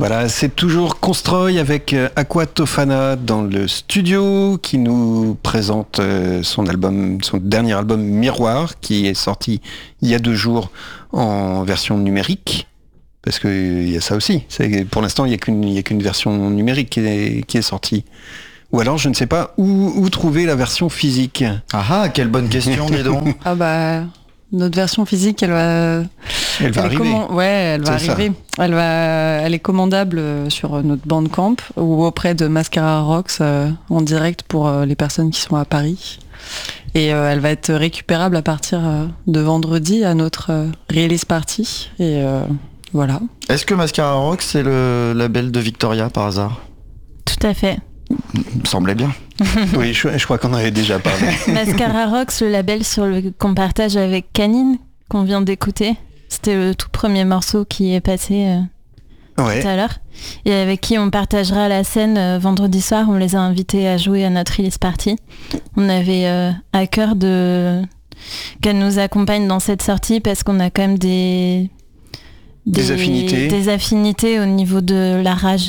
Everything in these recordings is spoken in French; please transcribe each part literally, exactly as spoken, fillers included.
Voilà, c'est toujours Constroy avec Aqua Tofana dans le studio qui nous présente son album, son dernier album Miroir, qui est sorti il y a deux jours en version numérique. Parce qu'il y a ça aussi. C'est, pour l'instant, il n'y a qu'une, il y a qu'une version numérique qui est, qui est sortie. Ou alors, je ne sais pas où, où trouver la version physique. Ah ah, quelle bonne question, dis donc. Ah bah... Notre version physique, elle va, elle va elle arriver. Comman... Ouais, elle va C'est arriver. Ça. Elle va, elle est commandable sur notre Bandcamp ou auprès de Mascara Rocks euh, en direct pour euh, les personnes qui sont à Paris. Et euh, elle va être récupérable à partir euh, de vendredi à notre euh, release party. Et euh, voilà. Est-ce que Mascara Rocks c'est le label de Victoria par hasard ? Tout à fait. Il me semblait bien. Oui, je, je crois qu'on en avait déjà parlé. Mascara Rocks, le label sur le, qu'on partage avec Canine, qu'on vient d'écouter. C'était le tout premier morceau qui est passé euh, ouais. tout à l'heure. Et avec qui on partagera la scène euh, vendredi soir. On les a invités à jouer à notre release party. On avait euh, à cœur de... qu'elle nous accompagne dans cette sortie parce qu'on a quand même des... Des, des affinités. Des affinités au niveau de la rage.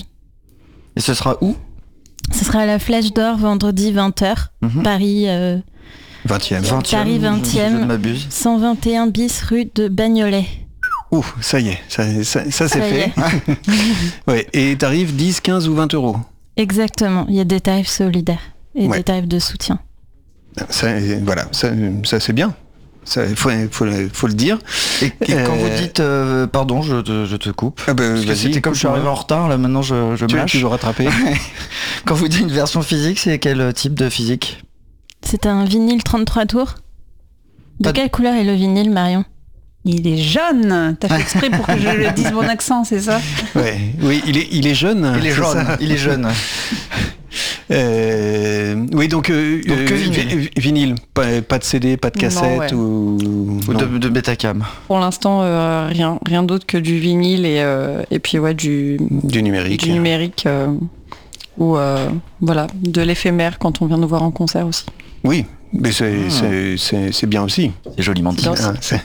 Et ce sera où ? Ce sera à la Flèche d'Or vendredi vingt heures, mmh. Paris euh, vingtième. Paris vingtième, cent vingt et un bis rue de Bagnolet. Ouh, ça y est, ça, ça, ça c'est ça fait. Ouais, et tarif dix, quinze ou vingt euros. Exactement, il y a des tarifs solidaires et ouais. des tarifs de soutien. Ça, voilà, ça, ça c'est bien. Il faut, faut, faut le dire. Et, et euh... quand vous dites, euh, pardon, je te, je te coupe. Ah bah, parce que c'était comme je suis arrivé en retard, là maintenant je, je me lâche. Tu veux rattraper. Quand vous dites une version physique, c'est quel type de physique ? C'est un vinyle trente-trois tours. De Pas quelle de... couleur est le vinyle, Marion ? Il est jaune. T'as fait exprès pour que je le dise mon accent, c'est ça ? Ouais, oui, il est, il est jeune. Il est jaune. Il est jeune. Euh, oui, donc, euh, donc que vinyle, vinyle pas, pas de C D, pas de cassette ouais. ou, ou de, de Betacam. Pour l'instant, euh, rien, rien d'autre que du vinyle et, euh, et puis ouais, du, du numérique. Du numérique euh, ou euh, voilà, de l'éphémère quand on vient nous voir en concert aussi. Oui, mais c'est, ah. c'est, c'est, c'est bien aussi. C'est joliment dit. Ah, c'est...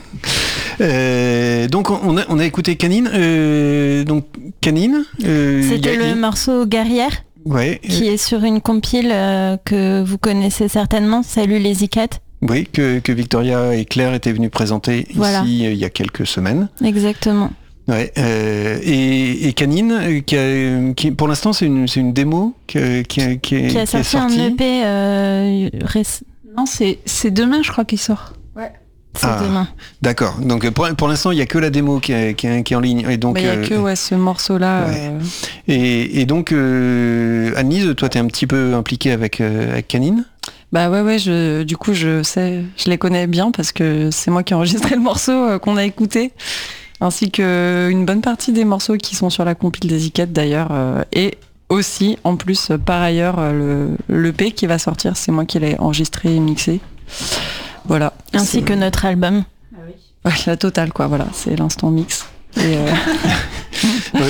Euh, donc on a, on a écouté Canine. Euh, donc Canine. Euh, C'était le morceau Guerrière. Ouais. Qui est sur une compile euh, que vous connaissez certainement, Salut les Icates. Oui, que, que Victoria et Claire étaient venues présenter voilà. ici euh, il y a quelques semaines. Exactement. Ouais, euh, et, et Canine, qui, a, qui pour l'instant c'est une, c'est une démo qui, qui, qui, qui, a qui sorti est sortie. un E P. Euh, ré- non, c'est, c'est demain, je crois qu'il sort. Ouais. C'est ah, demain. D'accord. Donc pour, pour l'instant, il n'y a que la démo qui est, qui est, qui est en ligne. Et donc, il n'y a euh, que ouais, ce morceau-là. Ouais. Euh... Et, et donc, euh, Anne-Lise, toi, tu es un petit peu impliquée avec, euh, avec Canine ? Bah ouais, ouais. Je, du coup, je sais, je les connais bien parce que c'est moi qui ai enregistré le morceau euh, qu'on a écouté, ainsi qu'une bonne partie des morceaux qui sont sur la compile des Icates d'ailleurs, euh, et aussi, en plus, par ailleurs, le, l'E P qui va sortir, c'est moi qui l'ai enregistré et mixé. Voilà. Ainsi c'est... que notre album. Ah oui. Ouais, la totale, quoi. Voilà, c'est l'instant mix. Et euh... oui,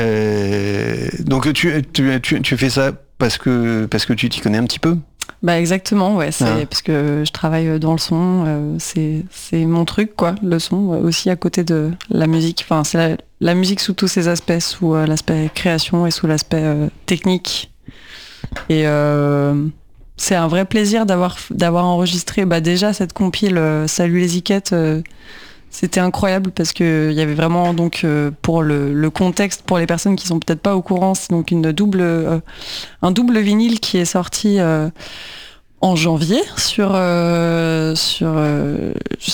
euh, donc tu, tu, tu, tu fais ça parce que, parce que tu t'y connais un petit peu ? Bah exactement, ouais. C'est ah. parce que je travaille dans le son. Euh, c'est, c'est mon truc, quoi. Le son, aussi à côté de la musique. Enfin, c'est la, la musique sous tous ses aspects, sous euh, l'aspect création et sous l'aspect euh, technique. Et... Euh... c'est un vrai plaisir d'avoir, d'avoir enregistré bah déjà cette compile euh, Salut les Icates. Euh, c'était incroyable parce qu'il y avait vraiment, donc, euh, pour le, le contexte, pour les personnes qui sont peut-être pas au courant, c'est donc une double, euh, un double vinyle qui est sorti euh, en janvier sur, euh, sur euh,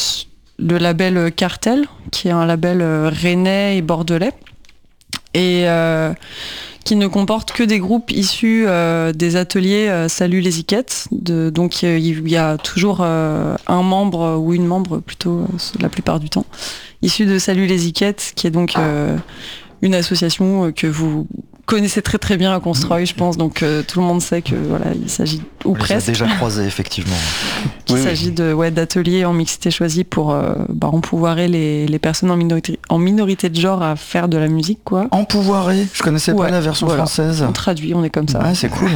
le label Cartel, qui est un label euh, rennais et bordelais. Et euh, qui ne comporte que des groupes issus euh, des ateliers euh, Salut les Icates. De, donc euh, il y a toujours euh, un membre ou une membre plutôt euh, la plupart du temps issu de Salut les Icates, qui est donc euh, une association euh, que vous connaissez très très bien à Constroy, je pense. Donc euh, tout le monde sait que voilà, il s'agit ou On presque. Les a déjà croisés effectivement. Il oui, s'agit oui. de ouais d'ateliers en mixité choisie pour euh, bah, empouvoirer les, les personnes en minorité en minorité de genre à faire de la musique, quoi. Empouvoirer. Je connaissais ouais, pas la version voilà. française. On traduit, on est comme ça. Ah, c'est cool.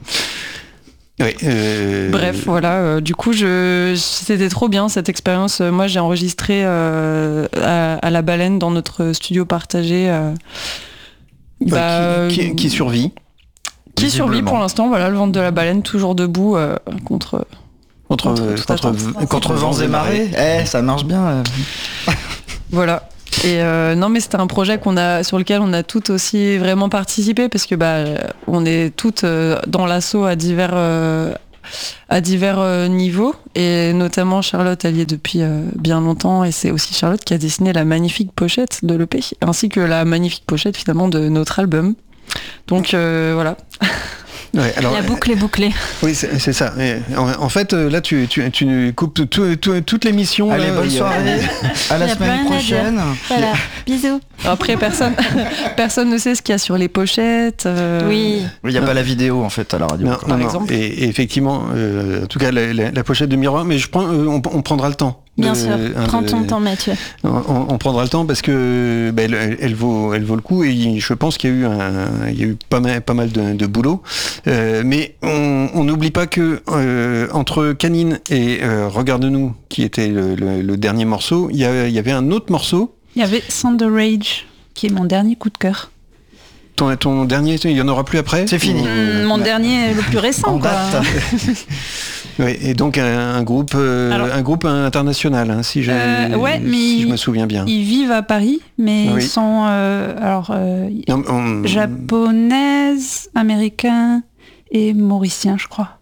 Ouais, euh... Bref, voilà. Euh, du coup, je, c'était trop bien cette expérience. Moi, j'ai enregistré euh, à, à la Baleine dans notre studio partagé. Euh, bah, qui, qui, qui survit. Qui survit pour l'instant, voilà, le ventre de la baleine toujours debout euh, contre... Contre, contre, contre, contre, contre vents et marées. Eh, ça marche bien. Euh. Voilà. Et euh, non, mais c'était un projet qu'on a, sur lequel on a toutes aussi vraiment participé parce que bah, on est toutes euh, dans l'assaut à divers, euh, à divers euh, niveaux. Et notamment Charlotte, elle y est depuis euh, bien longtemps. Et c'est aussi Charlotte qui a dessiné la magnifique pochette de l'E P, ainsi que la magnifique pochette finalement de notre album. Donc euh, voilà. Ouais, alors, la boucle est bouclée. Oui, c'est, c'est ça. En, en fait, là, tu, tu, tu coupes tout, tout, toute l'émission. Allez, là, bonne soirée. A... à la semaine prochaine. Voilà, bisous. Après, personne, personne ne sait ce qu'il y a sur les pochettes. Euh... Oui. Il n'y a non. pas la vidéo en fait à la radio. Non, par non, exemple. Et, et effectivement, euh, en tout cas, la, la, la pochette de Miroir, mais je prends, euh, on, on prendra le temps. Bien de, sûr, hein, prends ton temps Mathieu. On, on prendra le temps parce que bah, elle, elle, vaut, elle vaut le coup et je pense qu'il y a eu, un, il y a eu pas mal, pas mal de, de boulot. Euh, mais on n'oublie pas que euh, entre Canine et euh, Regarde-nous, qui était le, le, le dernier morceau, il y, a, il y avait un autre morceau. Il y avait Thunder Rage, qui est mon dernier coup de cœur. Ton, ton dernier, il n'y en aura plus après ? C'est fini. Mmh, mon ouais. dernier, le plus récent. En quoi. date. Oui, et donc un, un groupe, euh, alors, un groupe international, hein, si, euh, ouais, mais si ils, je me souviens bien. Ils vivent à Paris, mais oui. ils sont euh, alors euh, non, on... japonaises, américains et mauriciens, je crois.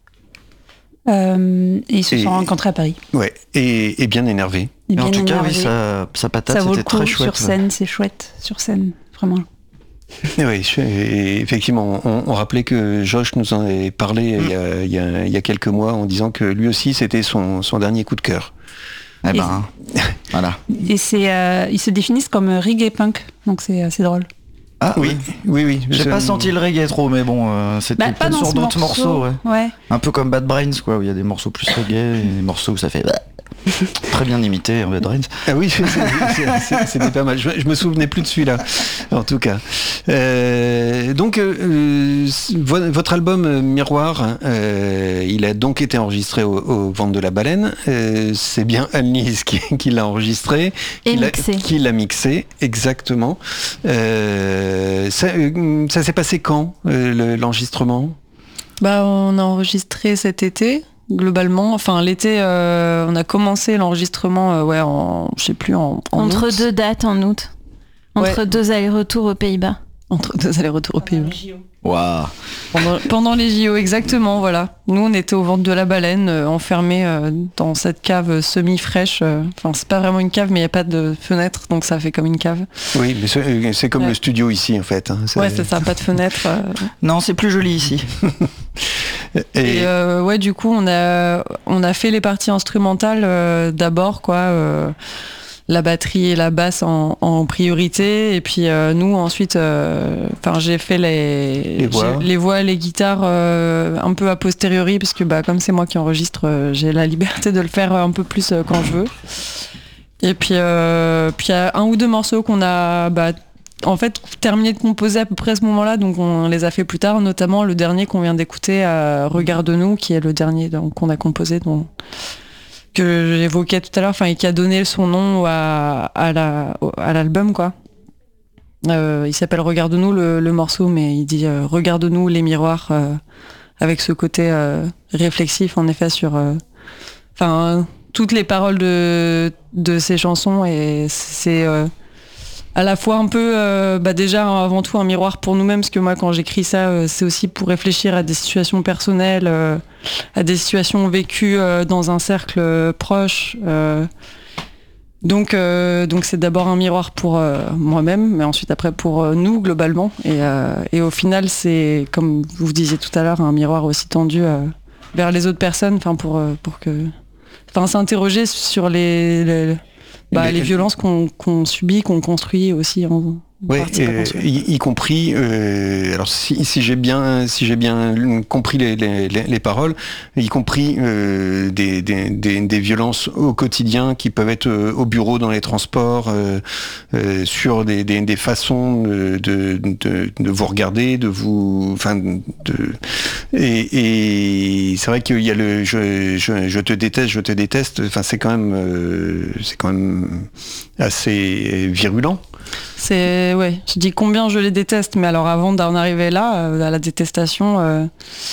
Euh, et ils se et, sont rencontrés à Paris. Ouais, et, et bien énervés. Et bien en tout énervés. cas, oui, ça, ça patate, ça vaut c'était le coup, très chouette. Sur scène, ouais. C'est chouette, sur scène, vraiment. Et oui, et effectivement, on, on rappelait que Josh nous en avait parlé mmh. il, y a, il, y a, il y a quelques mois en disant que lui aussi c'était son, son dernier coup de cœur. Eh ben, et voilà. Et c'est, euh, ils se définissent comme reggae punk, donc c'est assez drôle. Ah oui, oui, oui. J'ai je... pas senti le reggae trop, mais bon, euh, c'était bah, sur d'autres morceau. morceaux. Ouais. Ouais. Un peu comme Bad Brains, quoi, où il y a des morceaux plus reggae et des morceaux où ça fait... Très bien imité en Bad Brains. Ah oui, c'est, c'est, c'est, c'était pas mal. Je, je me souvenais plus de celui-là, en tout cas. Euh, donc, euh, votre album Miroir, euh, il a donc été enregistré au, au Ventre de la Baleine. Euh, c'est bien Anne-Lise qui, qui l'a enregistré, et qui, mixé. L'a, qui l'a mixé, exactement. Euh, ça, ça s'est passé quand, euh, le, l'enregistrement ? Bah, on a enregistré cet été. Globalement, enfin l'été, euh, on a commencé l'enregistrement, euh, ouais, en, je sais plus, en, en entre août. deux dates en août, entre ouais. deux allers-retours aux Pays-Bas. Entre deux allers-retours aux Pays-Bas. Waouh. Pendant, pendant les J O, exactement, voilà. Nous, on était au ventre de la baleine, euh, enfermés euh, dans cette cave semi-fraîche. Enfin, euh, c'est pas vraiment une cave, mais il n'y a pas de fenêtre, donc ça fait comme une cave. Oui, mais c'est, c'est comme ouais. le studio ici, en fait. Hein. C'est... Ouais, c'est ça, pas de fenêtre. Euh... Non, c'est plus joli ici. Et, et euh, ouais, du coup, on a, on a fait les parties instrumentales euh, d'abord, quoi. Euh, la batterie et la basse en, en priorité, et puis euh, nous ensuite, enfin euh, j'ai fait les, les voix, les, voix, les guitares euh, un peu a posteriori, parce que bah comme c'est moi qui enregistre, euh, j'ai la liberté de le faire un peu plus euh, quand je veux. Et puis euh, puis il y a un ou deux morceaux qu'on a bah, en fait terminé de composer à peu près à ce moment-là, donc on les a fait plus tard, notamment le dernier qu'on vient d'écouter, à Regarde-nous, qui est le dernier donc, qu'on a composé, donc que j'évoquais tout à l'heure, enfin, et qui a donné son nom à, à, la, à l'album, quoi. Euh, il s'appelle Regarde-nous le, le morceau, mais il dit euh, Regarde-nous les miroirs, euh, avec ce côté euh, réflexif, en effet, sur enfin, euh, toutes les paroles de, de ces chansons, et c'est euh, à la fois un peu, euh, bah déjà avant tout un miroir pour nous-mêmes, parce que moi quand j'écris ça, euh, c'est aussi pour réfléchir à des situations personnelles, euh, à des situations vécues euh, dans un cercle euh, proche. Euh, donc, euh, donc c'est d'abord un miroir pour euh, moi-même, mais ensuite après pour euh, nous globalement. Et, euh, et au final, c'est, comme vous disiez tout à l'heure, un miroir aussi tendu euh, vers les autres personnes, enfin pour, euh, pour que, enfin s'interroger sur les, les Bah, les violences qu'on, qu'on subit, qu'on construit aussi en ouais, euh, y, y compris euh, alors si, si j'ai bien si j'ai bien compris les, les, les paroles, y compris euh, des, des, des, des violences au quotidien qui peuvent être euh, au bureau, dans les transports, euh, euh, sur des, des, des façons de, de, de, de vous regarder, de vous, enfin, de et, et c'est vrai qu'il y a le je, je, je te déteste, je te déteste. Enfin, c'est quand même euh, c'est quand même assez virulent. C'est ouais, je dis combien je les déteste, mais alors avant d'en arriver là, à la détestation, euh,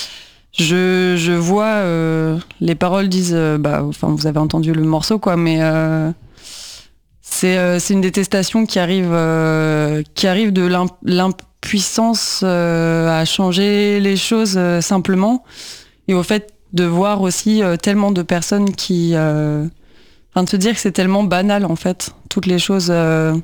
je, je vois euh, les paroles disent, euh, bah, enfin vous avez entendu le morceau quoi, mais euh, c'est euh, c'est une détestation qui arrive euh, qui arrive de l'imp- l'impuissance euh, à changer les choses euh, simplement, et au fait de voir aussi euh, tellement de personnes qui, euh, enfin de se dire que c'est tellement banal en fait, toutes les choses. Euh,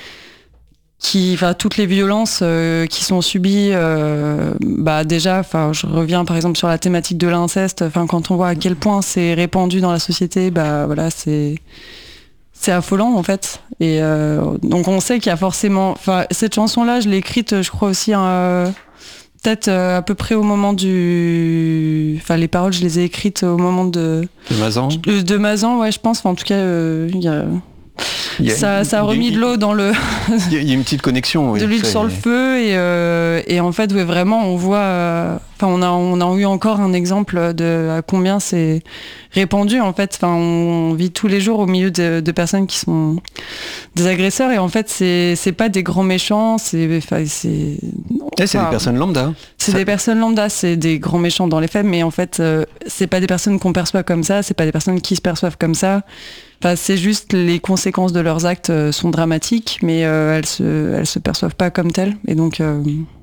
qui, enfin, toutes les violences euh, qui sont subies, euh, bah déjà, enfin, je reviens par exemple sur la thématique de l'inceste. Enfin, quand on voit à quel point c'est répandu dans la société, bah voilà, c'est c'est affolant en fait. Et euh, donc on sait qu'il y a forcément, enfin, cette chanson-là, je l'ai écrite, je crois aussi, euh, peut-être euh, à peu près au moment du, enfin, les paroles, je les ai écrites au moment de de Mazan. De, de Mazan, ouais, je pense. Enfin, en tout cas, euh, il y a Il y a ça, une- ça a remis de l'eau dans le Il y a- il y a une petite connexion. Oui, de l'huile c'est- sur le feu et, euh, et en fait ouais, vraiment on voit euh, enfin on a on a eu encore un exemple de à combien c'est répandu en fait, enfin on vit tous les jours au milieu de, de personnes qui sont des agresseurs et en fait c'est c'est pas des grands méchants, c'est enfin c'est Eh, c'est enfin, des personnes lambda. c'est Ça- des personnes lambda, c'est des grands méchants dans les faits, mais en fait, euh, c'est pas des personnes qu'on perçoit comme ça, c'est pas des personnes qui se perçoivent comme ça. Enfin, c'est juste les conséquences de leurs actes euh, sont dramatiques, mais euh, elles se, elles se perçoivent pas comme telles. Et donc, euh,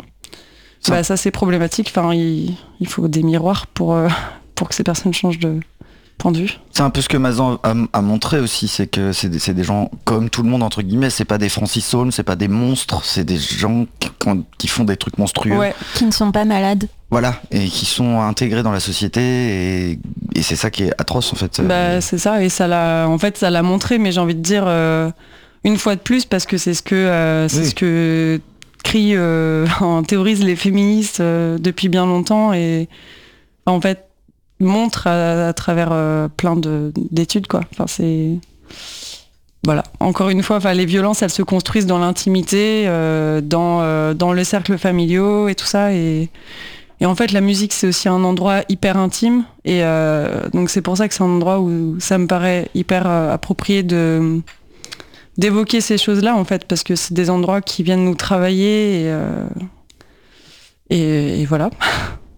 Ça- bah, ça c'est problématique. Enfin, il, il faut des miroirs pour euh, pour que ces personnes changent de point de vue. C'est un peu ce que Mazan a, a montré aussi, c'est que c'est des, c'est des gens comme tout le monde entre guillemets, c'est pas des Francis Saulme, c'est pas des monstres, c'est des gens qui, qui font des trucs monstrueux. Ouais. Qui ne sont pas malades. Voilà, et qui sont intégrés dans la société et, et c'est ça qui est atroce en fait. Bah, c'est ça, et ça l'a, en fait, ça l'a montré, mais j'ai envie de dire euh, une fois de plus parce que c'est ce que euh, c'est Oui. ce que crient, euh, en théorisent les féministes euh, depuis bien longtemps et en fait montre à, à travers euh, plein de d'études quoi. Enfin c'est voilà. Encore une fois, enfin les violences elles se construisent dans l'intimité, euh, dans euh, dans le cercle familial et tout ça et Et en fait, la musique, c'est aussi un endroit hyper intime. Et euh, donc, c'est pour ça que c'est un endroit où ça me paraît hyper euh, approprié de, d'évoquer ces choses-là, en fait, parce que c'est des endroits qui viennent nous travailler. Et, euh, et, et voilà.